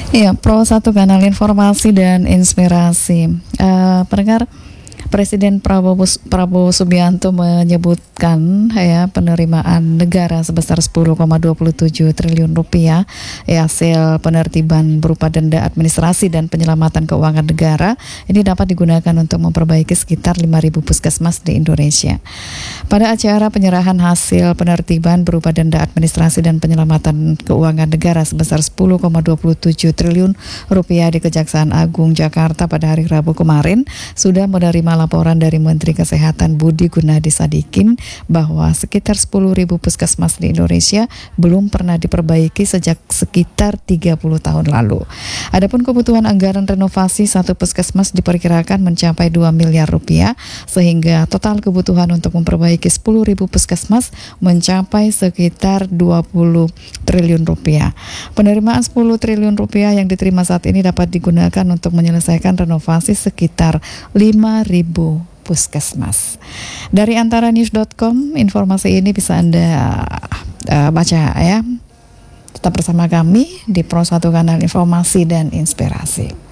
Iya, Pro 1 kanal informasi dan inspirasi. Pendengar, Presiden Prabowo Subianto menyebutkan penerimaan negara sebesar 10,27 triliun rupiah hasil penertiban berupa denda administrasi dan penyelamatan keuangan negara ini dapat digunakan untuk memperbaiki sekitar 5.000 puskesmas di Indonesia. Pada acara penyerahan hasil penertiban berupa denda administrasi dan penyelamatan keuangan negara sebesar 10,27 triliun rupiah di Kejaksaan Agung Jakarta pada hari Rabu kemarin sudah menerima laporan dari Menteri Kesehatan Budi Gunadi Sadikin bahwa sekitar 10.000 puskesmas di Indonesia belum pernah diperbaiki sejak sekitar 30 tahun lalu. Adapun kebutuhan anggaran renovasi satu puskesmas diperkirakan mencapai 2 miliar rupiah sehingga total kebutuhan untuk memperbaiki 10.000 puskesmas mencapai sekitar 20 triliun rupiah. Penerimaan 10 triliun rupiah yang diterima saat ini dapat digunakan untuk menyelesaikan renovasi sekitar 5.000 puskesmas. Dari antaranews.com, informasi ini bisa Anda baca ya. Tetap bersama kami di Pro 1 kanal informasi dan inspirasi.